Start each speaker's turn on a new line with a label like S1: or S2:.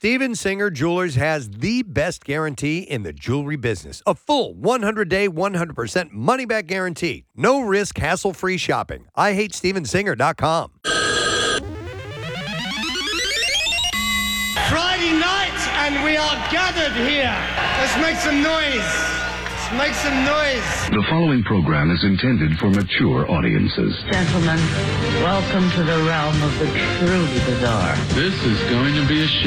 S1: Steven Singer Jewelers has the best guarantee in the jewelry business. A full 100-day, 100% money-back guarantee. No risk, hassle-free shopping. IHateStevenSinger.com.
S2: Friday night, and we are gathered here. Let's make some noise. Make some noise.
S3: The following program is intended for mature audiences.
S4: Gentlemen, welcome to the realm of the truly bizarre.
S5: This is going to be a